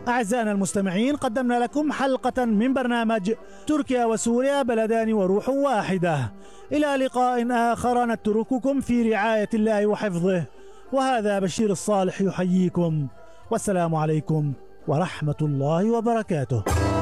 أعزائنا المستمعين، قدمنا لكم حلقة من برنامج تركيا وسوريا بلدان وروح واحدة. إلى لقاء آخر نترككم في رعاية الله وحفظه، وهذا بشير الصالح يحييكم، والسلام عليكم ورحمة الله وبركاته.